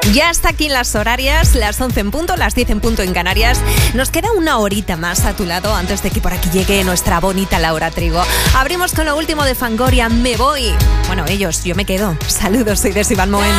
Ya está aquí en las horarias, las 11 en punto, las 10 en punto en Canarias. Nos queda una horita más a tu lado antes de que por aquí llegue nuestra bonita Laura Trigo. Abrimos con lo último de Fangoria, Me Voy. Bueno, ellos, yo me quedo. Saludos, soy Desi Van Moen.